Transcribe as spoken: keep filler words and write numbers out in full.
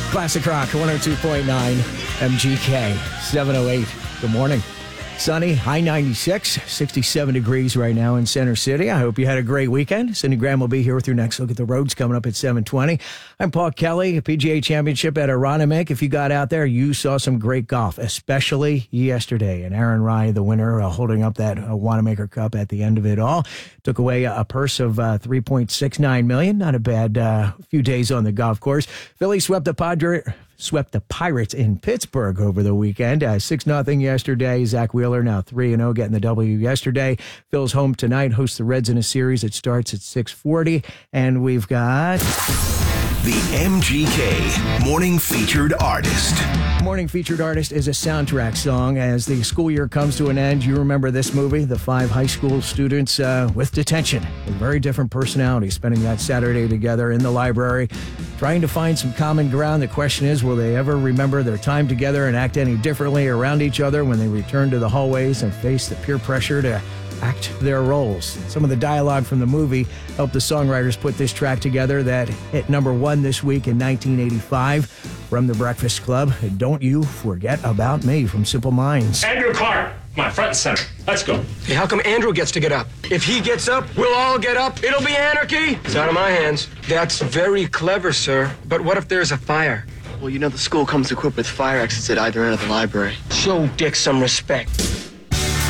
Classic Rock one oh two point nine M G K seven oh eight. Good morning. Sunny, high ninety-six, sixty-seven degrees right now in Center City. I hope you had a great weekend. Cindy Graham will be here with your next look at the roads coming up at seven twenty. I'm Paul Kelly, P G A Championship at Aronimink. If you got out there, you saw some great golf, especially yesterday. And Aaron Rai, the winner, uh, holding up that uh, Wanamaker Cup at the end of it all. Took away a, a purse of uh, three point six nine million dollars. Not a bad uh, few days on the golf course. Philly swept the Padre... swept the Pirates in Pittsburgh over the weekend. Uh, six nothing yesterday. Zach Wheeler now three and oh, getting the W yesterday. Phil's home tonight, hosts the Reds in a series. It starts at six forty. And we've got... The M G K Morning Featured Artist. Morning Featured Artist is a soundtrack song. As the school year comes to an end, you remember this movie, the five high school students uh, with detention, with very different personalities, spending that Saturday together in the library, trying to find some common ground. The question is, will they ever remember their time together and act any differently around each other when they return to the hallways and face the peer pressure to act their roles? Some of the dialogue from the movie helped the songwriters put this track together that hit number one this week in nineteen eighty-five from The Breakfast Club. Don't You Forget About Me from Simple Minds. Andrew Clark, my front and center. Let's go. Hey, how come Andrew gets to get up? If he gets up, we'll all get up. It'll be anarchy. It's out of my hands. That's very clever, sir. But what if there's a fire? Well, you know the school comes equipped with fire exits at either end of the library. Show Dick some respect.